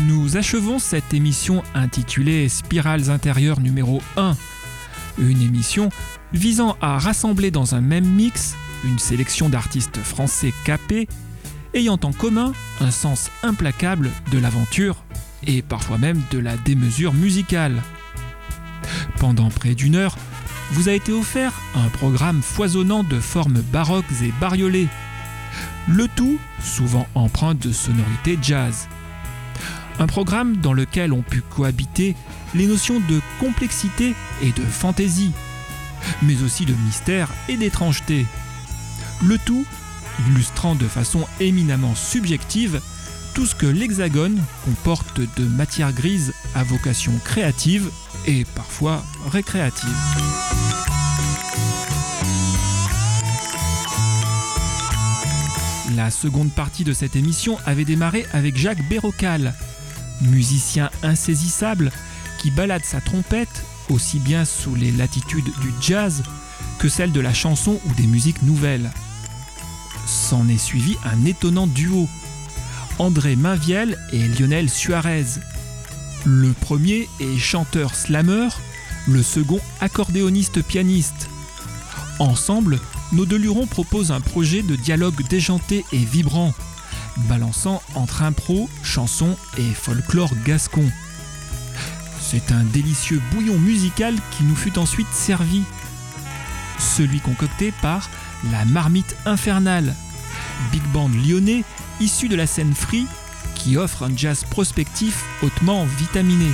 Nous achevons cette émission intitulée Spirales intérieures numéro 1. Une émission visant à rassembler dans un même mix une sélection d'artistes français capés, ayant en commun un sens implacable de l'aventure et parfois même de la démesure musicale. Pendant près d'une heure, vous a été offert un programme foisonnant de formes baroques et bariolées, le tout souvent empreint de sonorités jazz. Un programme dans lequel ont pu cohabiter les notions de complexité et de fantaisie, mais aussi de mystère et d'étrangeté. Le tout illustrant de façon éminemment subjective tout ce que l'Hexagone comporte de matière grise à vocation créative et parfois récréative. La seconde partie de cette émission avait démarré avec Jacques Bérocal, musicien insaisissable qui balade sa trompette aussi bien sous les latitudes du jazz que celles de la chanson ou des musiques nouvelles. S'en est suivi un étonnant duo, André Mainviel et Lionel Suarez. Le premier est chanteur slammer, le second accordéoniste-pianiste. Ensemble, nos deux lurons proposent un projet de dialogue déjanté et vibrant, balançant entre impro, chanson et folklore gascon. C'est un délicieux bouillon musical qui nous fut ensuite servi. Celui concocté par la Marmite Infernale, big band lyonnais issu de la scène free qui offre un jazz prospectif hautement vitaminé.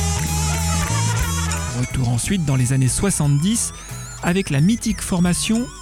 Retour ensuite dans les années 70 avec la mythique formation